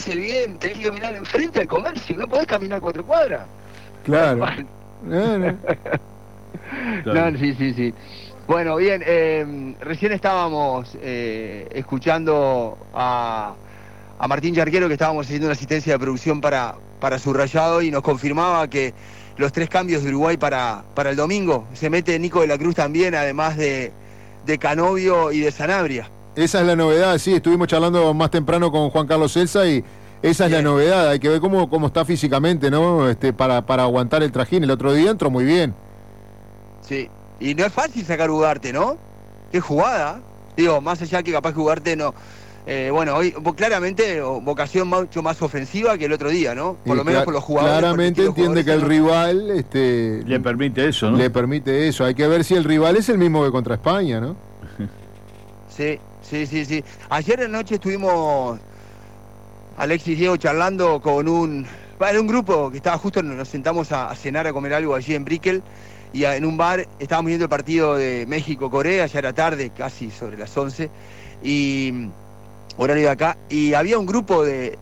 hace bien, tenés que caminar enfrente al comercio, no podés caminar 4 cuadras. Claro. No, sí. Bueno, bien, recién estábamos escuchando a Martín Yarquero, que estábamos haciendo una asistencia de producción para Subrayado, y nos confirmaba que los 3 cambios de Uruguay para el domingo. Se mete Nico de la Cruz también, además de Canovio y de Sanabria. Esa es la novedad, sí, estuvimos charlando más temprano con Juan Carlos Celsa y esa es la novedad. Hay que ver cómo está físicamente, ¿no? Para aguantar el trajín. El otro día entró muy bien. Sí, y no es fácil sacar Ugarte, ¿no? Qué jugada. Digo, más allá que capaz que Ugarte no... bueno, hoy claramente vocación mucho más ofensiva que el otro día, ¿no? Por lo menos por los jugadores. Claramente entiende que el rival le permite eso, ¿no? Le permite eso. Hay que ver si el rival es el mismo que contra España, ¿no? Sí. Ayer anoche estuvimos, Alexis y Diego, charlando con un grupo que estaba justo, nos sentamos a cenar, a comer algo allí en Brickell, y en un bar estábamos viendo el partido de México-Corea, ya era tarde, casi sobre las 11, y horario de acá, y había un grupo de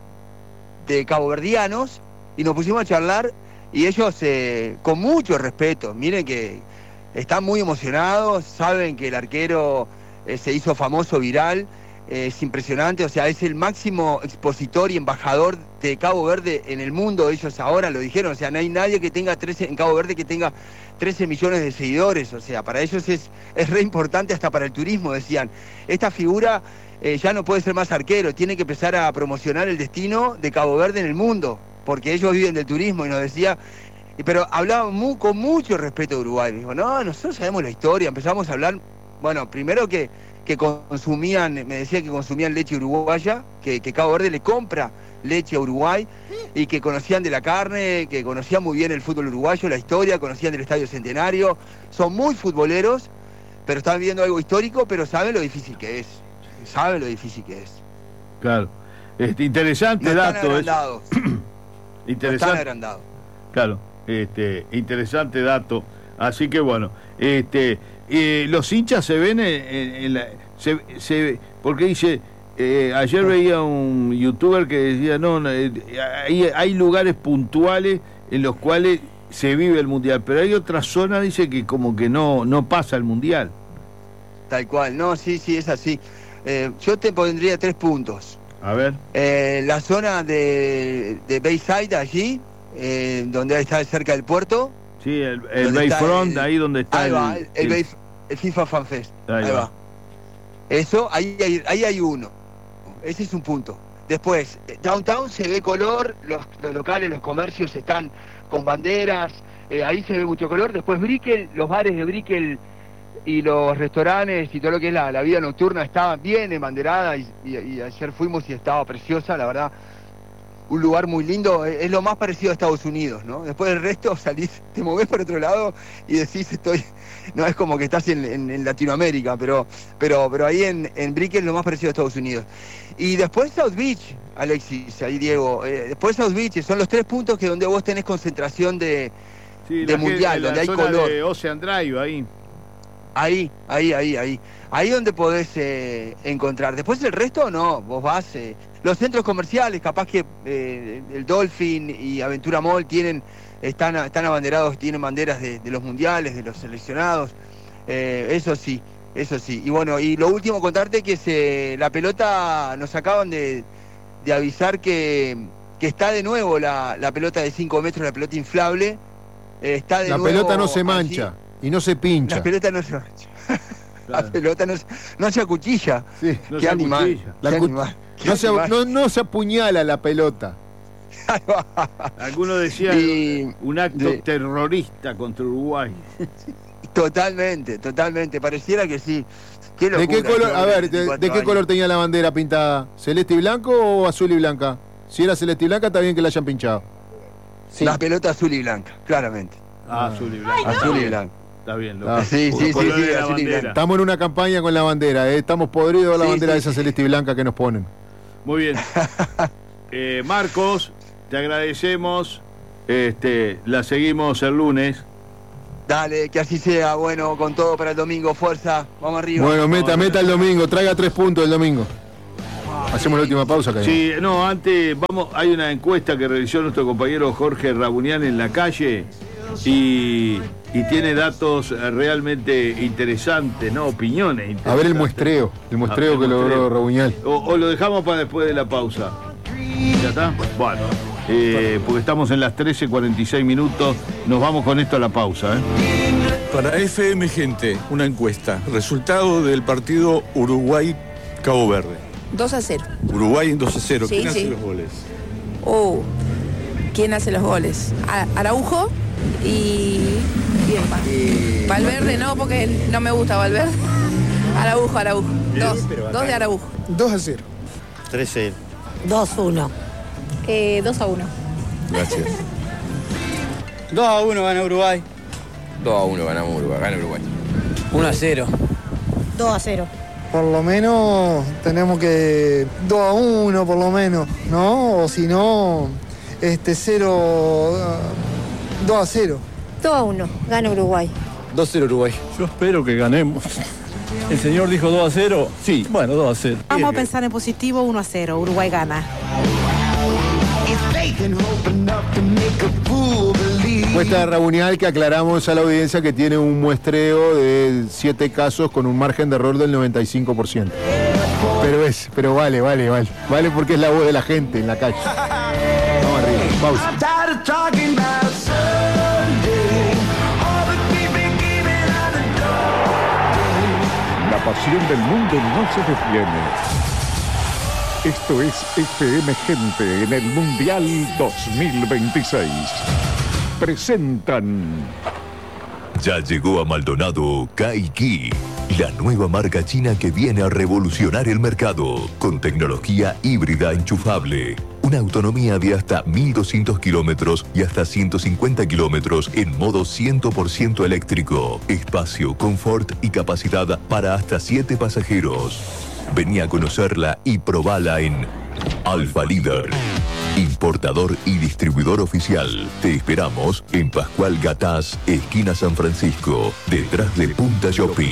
caboverdianos, y nos pusimos a charlar, y ellos con mucho respeto, miren que están muy emocionados, saben que el arquero se hizo famoso, viral, es impresionante, o sea, es el máximo expositor y embajador de Cabo Verde en el mundo, ellos ahora lo dijeron, o sea, no hay nadie que tenga en Cabo Verde que tenga 13 millones de seguidores, o sea, para ellos es re importante, hasta para el turismo, decían, esta figura ya no puede ser más arquero, tiene que empezar a promocionar el destino de Cabo Verde en el mundo, porque ellos viven del turismo, y nos decía, pero hablaba con mucho respeto de Uruguay, dijo, no, nosotros sabemos la historia, empezamos a hablar. Bueno, primero que consumían, me decía que consumían leche uruguaya, que Cabo Verde le compra leche a Uruguay, y que conocían de la carne, que conocían muy bien el fútbol uruguayo, la historia, conocían del Estadio Centenario, son muy futboleros, pero están viviendo algo histórico, pero saben lo difícil que es, Claro, interesante dato. Están agrandados. Interesante. Están agrandados. Claro, interesante dato, así que bueno, los hinchas se ven porque dice, ayer veía un youtuber que decía, hay lugares puntuales en los cuales se vive el mundial, pero hay otras zonas, dice, que como que no pasa el mundial. Tal cual, no, sí, es así. Yo te pondría 3 puntos. A ver. La zona de Bayside, allí, donde está cerca del puerto. Sí, el Bayfront, ahí donde está el FIFA Fan Fest. Ahí va. Eso, ahí hay uno. Ese es un punto. Después, Downtown se ve color, los locales, los comercios están con banderas, ahí se ve mucho color. Después Brickell, los bares de Brickell y los restaurantes y todo lo que es la vida nocturna estaban bien embanderada, y ayer fuimos y estaba preciosa, la verdad. Un lugar muy lindo, es lo más parecido a Estados Unidos, ¿no? Después del resto salís, te movés por otro lado y decís, no es como que estás en Latinoamérica, pero ahí en Brickell es lo más parecido a Estados Unidos. Y después South Beach, Alexis, ahí Diego, después South Beach, son los 3 puntos que donde vos tenés concentración de mundial, donde hay color. De Ocean Drive, ahí. Ahí donde podés encontrar. Después el resto no, vos vas... los centros comerciales, capaz que el Dolphin y Aventura Mall están abanderados, tienen banderas de los mundiales, de los seleccionados, eso sí. Y bueno, y lo último contarte que la pelota, nos acaban de avisar que está de nuevo la pelota de 5 metros, la pelota inflable, está de nuevo. La pelota no se mancha allí, y no se pincha. La pelota no se mancha. Claro. La pelota no se acuchilla. Sí, no qué animal. No se apuñala la pelota. Algunos decían un acto terrorista contra Uruguay. Totalmente. Pareciera que sí. Qué locura, ¿de qué color? A ver, ¿de qué color tenía la bandera pintada? ¿Celeste y blanco o azul y blanca? Si era celeste y blanca, está bien que la hayan pinchado. Sí. La pelota azul y blanca, claramente. Azul y blanca. Azul y blanca. Está bien, sí, azul y blanca. Estamos en una campaña con la bandera, estamos podridos de la bandera de esa celeste y blanca que nos ponen. Muy bien. Marcos, te agradecemos. La seguimos el lunes. Dale, que así sea. Bueno, con todo para el domingo. Fuerza. Vamos arriba. Bueno, meta el domingo. Traiga 3 puntos el domingo. Hacemos la última pausa, Caín. Sí, no, antes hay una encuesta que realizó nuestro compañero Jorge Rabunian en la calle y tiene datos realmente interesantes, ¿no? Opiniones interesantes. A ver el muestreo que logró Rabunian. O lo dejamos para después de la pausa. ¿Ya está? Bueno, porque estamos en las 13:46 minutos, nos vamos con esto a la pausa, ¿eh? Para FM Gente, una encuesta. Resultado del partido Uruguay-Cabo Verde. 2-0. Uruguay en 2-0. Sí, ¿Quién sí. hace los goles? ¿Quién hace los goles? Araujo y Valverde no, porque no me gusta Valverde. Araujo. Dos de Araujo. 2-0. 3-0. 2-1. 2-1. Gracias. 2-1 gana Uruguay. 2-1 ganamos Uruguay, gana Uruguay. 1-0. 2-0. Por lo menos tenemos que 2-1 por lo menos, ¿no? O si no, 2-0. 2-1. Gana Uruguay. 2-0 Uruguay. Yo espero que ganemos. El señor dijo 2-0. Sí. Bueno, 2-0. Vamos a pensar en positivo, 1-0. Uruguay gana. Encuesta de Rabunial que aclaramos a la audiencia que tiene un muestreo de 7 casos con un margen de error del 95%. Pero vale. Vale porque es la voz de la gente en la calle. Vamos arriba, pausa. La pasión del mundo no se detiene. Esto es FM Gente en el Mundial 2026. Presentan. Ya llegó a Maldonado Kaiki, la nueva marca china que viene a revolucionar el mercado con tecnología híbrida enchufable. Una autonomía de hasta 1.200 kilómetros y hasta 150 kilómetros en modo 100% eléctrico. Espacio, confort y capacidad para hasta 7 pasajeros. Vení a conocerla y probala en Alfa Líder, importador y distribuidor oficial. Te esperamos en Pascual Gatás, esquina San Francisco, detrás de Punta Shopping.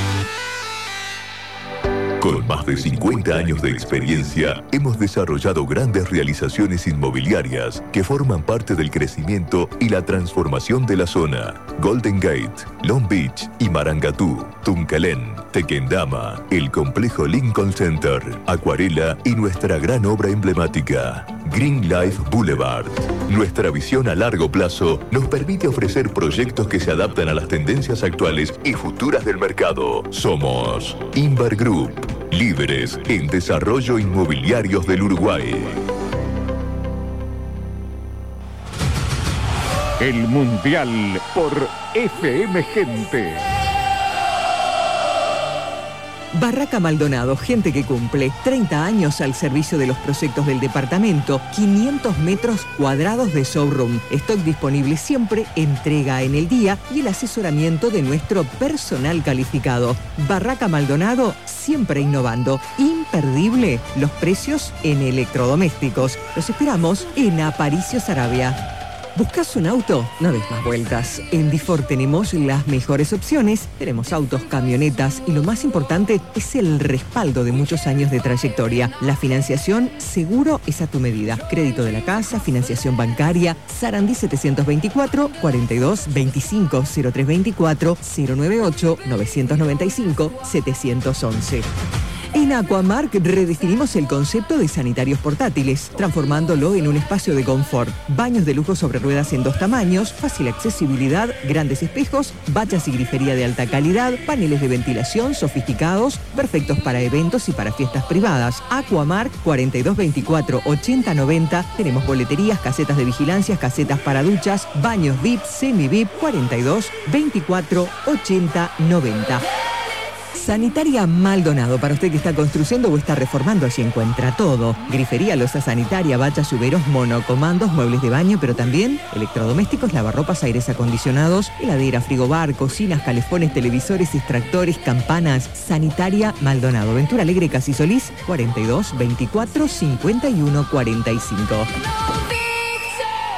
Con más de 50 años de experiencia, hemos desarrollado grandes realizaciones inmobiliarias que forman parte del crecimiento y la transformación de la zona. Golden Gate, Long Beach y Marangatú, Tunkalén, Tequendama, el complejo Lincoln Center, Acuarela y nuestra gran obra emblemática, Green Life Boulevard. Nuestra visión a largo plazo nos permite ofrecer proyectos que se adaptan a las tendencias actuales y futuras del mercado. Somos Inver Group, líderes en desarrollo inmobiliarios del Uruguay. El Mundial por FM Gente. Barraca Maldonado, gente que cumple. 30 años al servicio de los proyectos del departamento. 500 metros cuadrados de showroom. Stock disponible siempre, entrega en el día y el asesoramiento de nuestro personal calificado. Barraca Maldonado, siempre innovando. Imperdible los precios en electrodomésticos. Los esperamos en Aparicio Saravia. ¿Buscas un auto? No des más vueltas. En Difor tenemos las mejores opciones. Tenemos autos, camionetas y lo más importante es el respaldo de muchos años de trayectoria. La financiación seguro es a tu medida. Crédito de la casa, financiación bancaria. Sarandí 724 42 25 0324 098 995 711. En Aquamark redefinimos el concepto de sanitarios portátiles, transformándolo en un espacio de confort. Baños de lujo sobre ruedas en 2 tamaños, fácil accesibilidad, grandes espejos, bañas y grifería de alta calidad, paneles de ventilación sofisticados, perfectos para eventos y para fiestas privadas. Aquamark 4224 8090. Tenemos boleterías, casetas de vigilancia, casetas para duchas, baños VIP, semi-VIP 42 24 80 90. Sanitaria Maldonado, para usted que está construyendo o está reformando, allí encuentra todo. Grifería, loza sanitaria, bachas, lluveros, monocomandos, muebles de baño, pero también electrodomésticos, lavarropas, aires acondicionados, heladera, frigobar, cocinas, calefones, televisores, extractores, campanas. Sanitaria Maldonado, Ventura Alegre, Casi Solís, 42 24 51 45.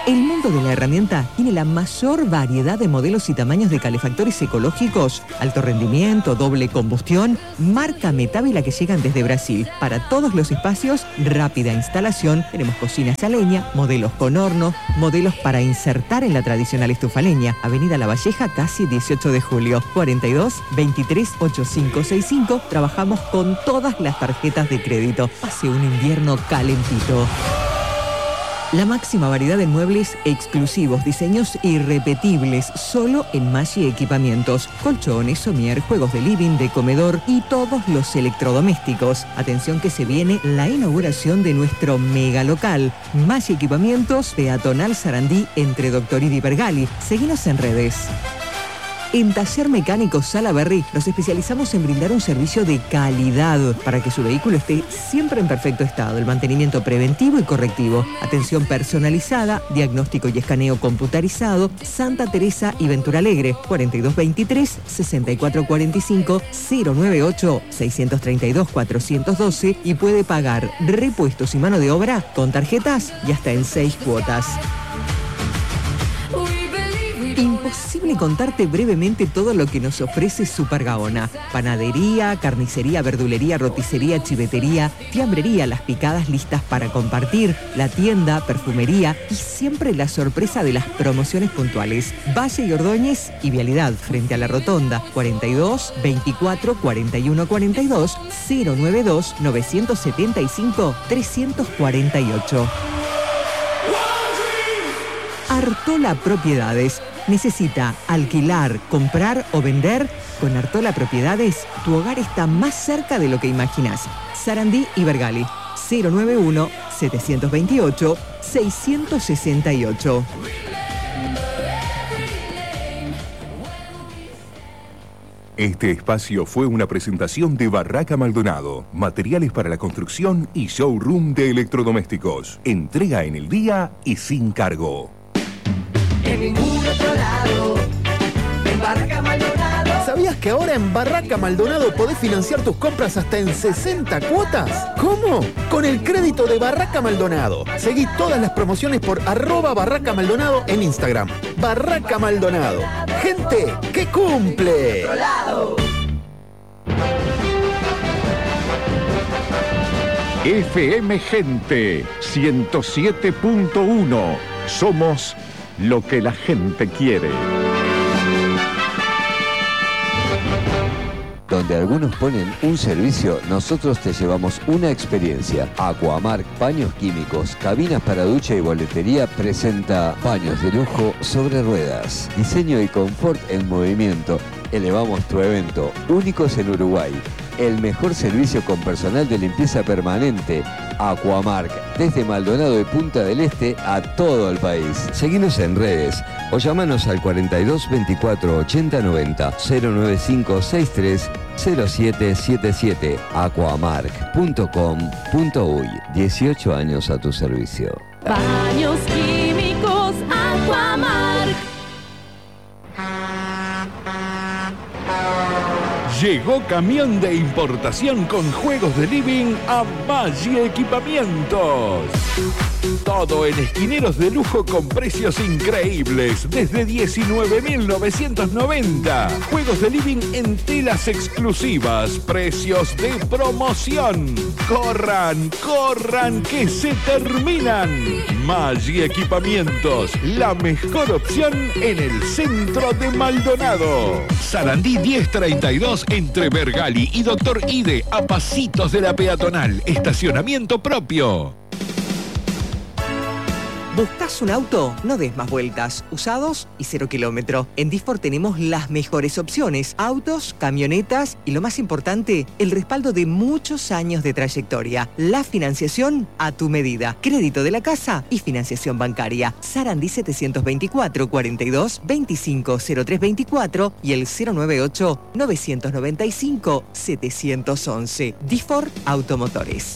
El mundo de la herramienta tiene la mayor variedad de modelos y tamaños de calefactores ecológicos, alto rendimiento, doble combustión, marca Metávila que llegan desde Brasil. Para todos los espacios, rápida instalación, tenemos cocinas a leña, modelos con horno, modelos para insertar en la tradicional estufa a leña. Avenida La Valleja, casi 18 de julio, 42 23 8565. Trabajamos con todas las tarjetas de crédito. Pase un invierno calentito. La máxima variedad de muebles exclusivos, diseños irrepetibles, solo en Maggi Equipamientos. Colchones, somier, juegos de living, de comedor y todos los electrodomésticos. Atención que se viene la inauguración de nuestro mega local. Maggi Equipamientos, peatonal Sarandí, entre Doctoridi y Bergali. Seguinos en redes. En Taller Mecánico Salaberry nos especializamos en brindar un servicio de calidad para que su vehículo esté siempre en perfecto estado. El mantenimiento preventivo y correctivo, atención personalizada, diagnóstico y escaneo computarizado. Santa Teresa y Ventura Alegre, 4223 6445 098 632 412 y puede pagar repuestos y mano de obra con tarjetas y hasta en 6 cuotas. Imposible contarte brevemente todo lo que nos ofrece Super Gaona. Panadería, carnicería, verdulería, roticería, chivetería, fiambrería, las picadas listas para compartir, la tienda, perfumería y siempre la sorpresa de las promociones puntuales. Valle y Ordóñez y Vialidad frente a la Rotonda, 42 24 41 42 092 975 348. Artola Propiedades. ¿Necesita alquilar, comprar o vender? Con Artola Propiedades, tu hogar está más cerca de lo que imaginas. Sarandí y Bergali, 091-728-668. Este espacio fue una presentación de Barraca Maldonado, materiales para la construcción y showroom de electrodomésticos. Entrega en el día y sin cargo. En ningún otro lado, en Barraca Maldonado. ¿Sabías que ahora en Barraca Maldonado podés financiar tus compras hasta en 60 cuotas? ¿Cómo? Con el crédito de Barraca Maldonado. Seguí todas las promociones por @Barraca Maldonado en Instagram. Barraca Maldonado. Gente que cumple. FM Gente 107.1. Somos lo que la gente quiere. Donde algunos ponen un servicio, nosotros te llevamos una experiencia. Aquamark Paños Químicos, cabinas para ducha y boletería presenta paños de lujo sobre ruedas. Diseño y confort en movimiento. Elevamos tu evento, únicos en Uruguay. El mejor servicio con personal de limpieza permanente. Aquamark, desde Maldonado de Punta del Este a todo el país. Seguinos en redes o llamanos al 42 24 80 90 095 63 0777 aquamark.com.uy. 18 años a tu servicio. Baños químicos Aquamark. Llegó camión de importación con juegos de living a Maggi Equipamientos. Todo en esquineros de lujo con precios increíbles, desde 19.990. Juegos de living en telas exclusivas, precios de promoción. ¡Corran, corran, que se terminan! Maggi Equipamientos, la mejor opción en el centro de Maldonado. Sarandí 1032 entre Bergali y Doctor Ide, a pasitos de la peatonal. Estacionamiento propio. ¿Buscas un auto? No des más vueltas. Usados y 0 kilómetro. En Disfor tenemos las mejores opciones. Autos, camionetas y lo más importante, el respaldo de muchos años de trayectoria. La financiación a tu medida. Crédito de la casa y financiación bancaria. Sarandí 724 42 25 0324 y el 098 995 711. Disfor Automotores.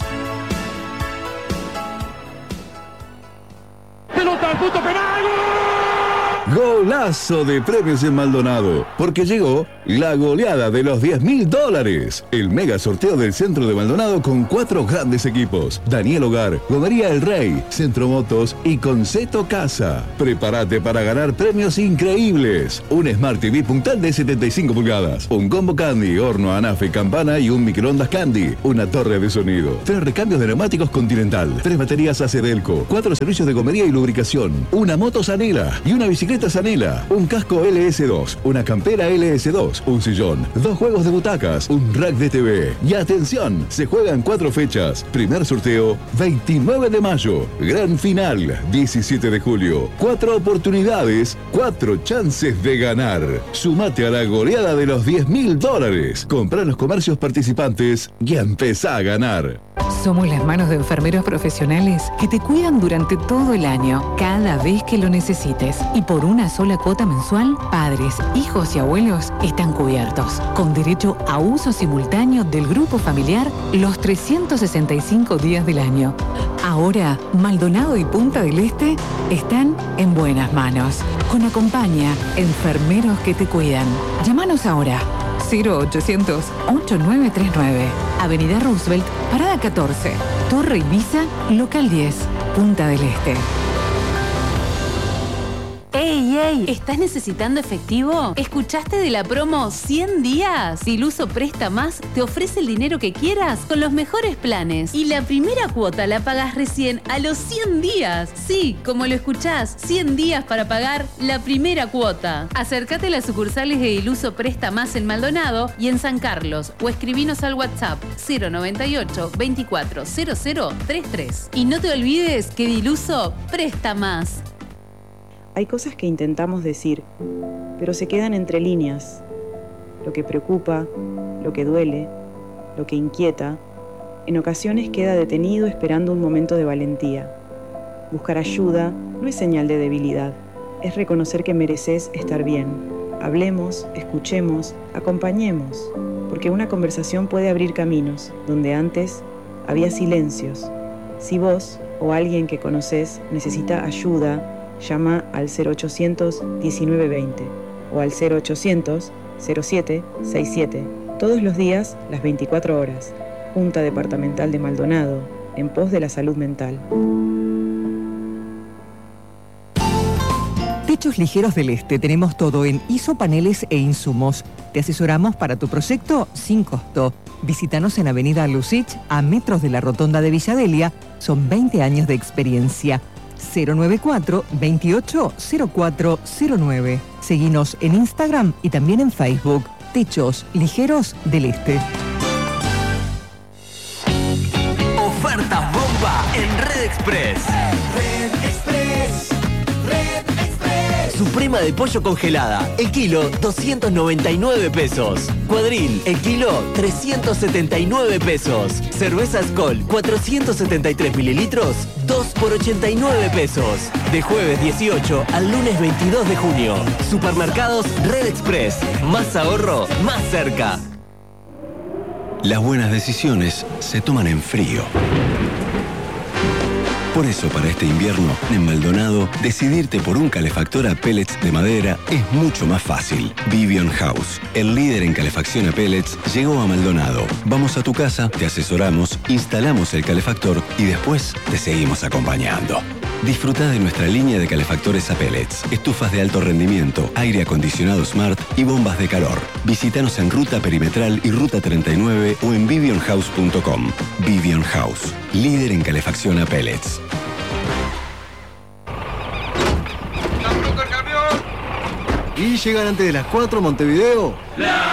¡Pelota al punto penal! Golazo de premios en Maldonado, porque llegó la goleada de los $10.000. El mega sorteo del centro de Maldonado con 4 grandes equipos: Daniel Hogar, Gomería El Rey, Centro Motos y Conceto Casa. Prepárate para ganar premios increíbles: un Smart TV puntal de 75 pulgadas, un combo Candy, horno anafe, campana y un microondas Candy, una torre de sonido, 3 recambios de neumáticos Continental, 3 baterías Acedelco, 4 servicios de gomería y lubricación, una moto Sanela y una bicicleta Sanela, un casco LS2, una campera LS2, un sillón, 2 juegos de butacas, un rack de TV. Y atención, se juegan 4 fechas. Primer sorteo, 29 de mayo. Gran final, 17 de julio. 4 oportunidades, 4 chances de ganar. Sumate a la goleada de los $10.000. Comprá en los comercios participantes y empezá a ganar. Somos las manos de enfermeros profesionales que te cuidan durante todo el año, cada vez que lo necesites. Y por una sola cuota mensual, padres, hijos y abuelos están cubiertos, con derecho a uso simultáneo del grupo familiar los 365 días del año. Ahora, Maldonado y Punta del Este están en buenas manos. Con Acompaña, enfermeros que te cuidan. Llámanos ahora. 0800-8939. Avenida Roosevelt, Parada 14. Torre Ibiza, Local 10. Punta del Este. ¡Ey, ey! ¿Estás necesitando efectivo? ¿Escuchaste de la promo 100 días? Diluso Presta Más te ofrece el dinero que quieras con los mejores planes. Y la primera cuota la pagas recién a los 100 días. Sí, como lo escuchás, 100 días para pagar la primera cuota. Acércate a las sucursales de Diluso Presta Más en Maldonado y en San Carlos o escribinos al WhatsApp 098 24 0033. Y no te olvides que Diluso presta más. Hay cosas que intentamos decir, pero se quedan entre líneas. Lo que preocupa, lo que duele, lo que inquieta, en ocasiones queda detenido esperando un momento de valentía. Buscar ayuda no es señal de debilidad, es reconocer que mereces estar bien. Hablemos, escuchemos, acompañemos, porque una conversación puede abrir caminos donde antes había silencios. Si vos o alguien que conoces necesita ayuda, llama al 0800 1920 o al 0800 0767. Todos los días, las 24 horas. Junta Departamental de Maldonado, en pos de la salud mental. Techos Ligeros del Este. Tenemos todo en isopaneles e insumos. Te asesoramos para tu proyecto sin costo. Visítanos en Avenida Lucich, a metros de la Rotonda de Villadelia. Son 20 años de experiencia. 094-280409. Seguinos en Instagram y también en Facebook. Techos Ligeros del Este. Ofertas bomba en Red Express. Red Express. Red Express. Suprema de pollo congelada, el kilo 299 pesos. Cuadril, el kilo 379 pesos. Cerveza Skol 473 mililitros, 2 por 89 pesos. De jueves 18 al lunes 22 de junio. Supermercados Red Express. Más ahorro, más cerca. Las buenas decisiones se toman en frío. Por eso, para este invierno, en Maldonado, decidirte por un calefactor a pellets de madera es mucho más fácil. Vivion House, el líder en calefacción a pellets, llegó a Maldonado. Vamos a tu casa, te asesoramos, instalamos el calefactor y después te seguimos acompañando. Disfruta de nuestra línea de calefactores a pellets, estufas de alto rendimiento, aire acondicionado Smart y bombas de calor. Visítanos en Ruta Perimetral y Ruta 39 o en vivionhouse.com. Vivion House, líder en calefacción a pellets. ¿Y llegan antes de las 4 Montevideo?